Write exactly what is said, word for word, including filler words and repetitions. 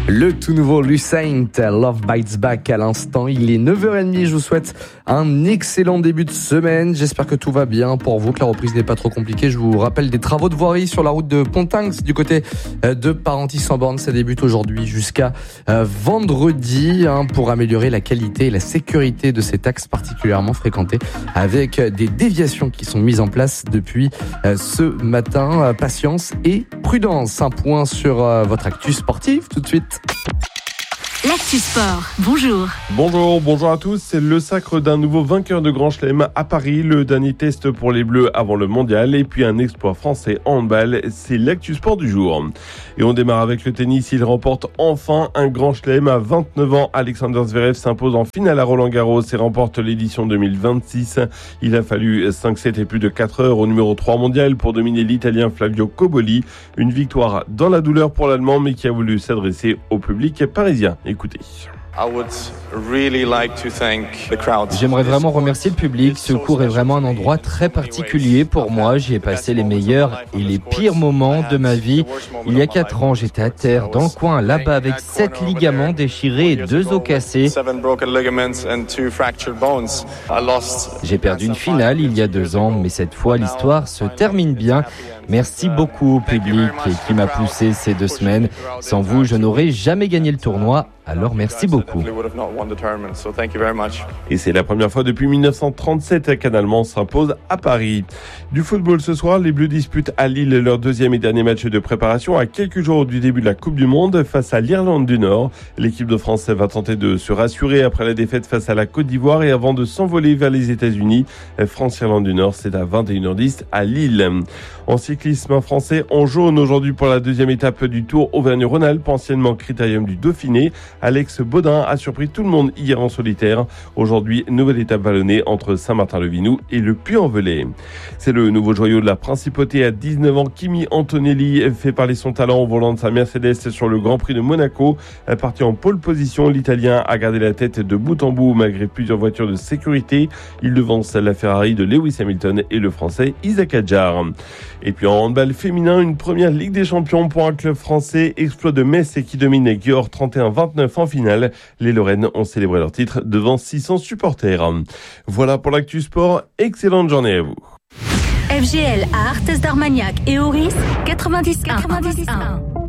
Le tout nouveau Lucent, Love Bites Back à l'instant. Il est neuf heures trente. Je vous souhaite un excellent début de semaine. J'espère que tout va bien pour vous, que la reprise n'est pas trop compliquée. Je vous rappelle des travaux de voirie sur la route de Pontinx du côté de Parentis-en-Born. Ça débute aujourd'hui jusqu'à vendredi hein, pour améliorer la qualité et la sécurité de cet axe particulièrement fréquenté avec des déviations qui sont mises en place depuis ce matin. Patience et prudence. Un point sur votre actu sportive tout de suite. L'actu sport, bonjour. Bonjour, bonjour à tous. C'est le sacre d'un nouveau vainqueur de Grand Chelem à Paris. Le dernier test pour les Bleus avant le mondial. Et puis un exploit français en handball. C'est l'actu sport du jour. Et on démarre avec le tennis. Il remporte enfin un Grand Chelem à vingt-neuf ans. Alexander Zverev s'impose en finale à Roland-Garros et remporte l'édition deux mille vingt-six. Il a fallu cinq sept et plus de quatre heures au numéro trois mondial pour dominer l'Italien Flavio Cobolli. Une victoire dans la douleur pour l'Allemand, mais qui a voulu s'adresser au public parisien. Écoutez. J'aimerais vraiment remercier le public. Ce cours est vraiment un endroit très particulier pour moi. J'y ai passé les meilleurs et les pires moments de ma vie. Il y a quatre ans, j'étais à terre dans le coin là-bas avec sept ligaments déchirés et deux os cassés. J'ai perdu une finale il y a deux ans, mais cette fois l'histoire se termine bien. Merci beaucoup au public qui m'a poussé ces deux semaines. Sans vous, je n'aurais jamais gagné le tournoi. Alors merci beaucoup. Et c'est la première fois depuis dix-neuf cent trente-sept qu'un Allemand s'impose à Paris. Du football ce soir, les Bleus disputent à Lille leur deuxième et dernier match de préparation à quelques jours du début de la Coupe du Monde face à l'Irlande du Nord. L'équipe de France va tenter de se rassurer après la défaite face à la Côte d'Ivoire et avant de s'envoler vers les États-Unis. France-Irlande du Nord, c'est à vingt et une heures dix à Lille. En cyclisme, un Français en jaune aujourd'hui pour la deuxième étape du Tour Auvergne-Rhône-Alpes, anciennement Critérium du Dauphiné. Alex Baudin a surpris tout le monde hier en solitaire. Aujourd'hui, nouvelle étape vallonnée entre Saint-Martin-le-Vinou et le Puy-en-Velay. C'est le nouveau joyau de la principauté à dix-neuf ans. Kimi Antonelli fait parler son talent au volant de sa Mercedes sur le Grand Prix de Monaco. Parti en pole position, l'Italien a gardé la tête de bout en bout malgré plusieurs voitures de sécurité. Il devance la Ferrari de Lewis Hamilton et le Français Isaac Hadjar. Et puis en handball féminin, une première Ligue des Champions pour un club français. Exploit de Metz qui domine Győr trente et un vingt-neuf en finale. Les Lorraines ont célébré leur titre devant six cents supporters. Voilà pour l'actu sport. Excellente journée à vous. F G L à Arthez d'Armagnac et Auris quatre-vingt-dix et un.